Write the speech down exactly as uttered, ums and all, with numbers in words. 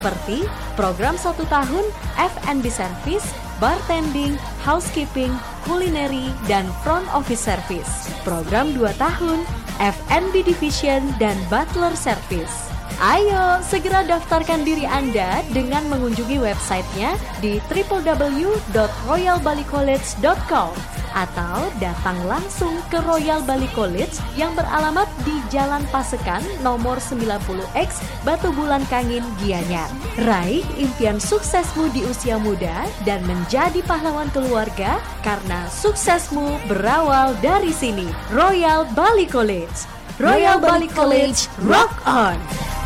seperti program satu tahun F and B service, bartending, housekeeping, culinary, dan front office service. Program dua tahun F and B division dan butler service. Ayo, segera daftarkan diri Anda dengan mengunjungi websitenya di w w w dot royal bali college dot com atau datang langsung ke Royal Bali College yang beralamat di Jalan Pasekan nomor sembilan puluh X Batu Bulan Kangin, Gianyar. Raih impian suksesmu di usia muda dan menjadi pahlawan keluarga karena suksesmu berawal dari sini. Royal Bali College. Royal Bali College, rock on!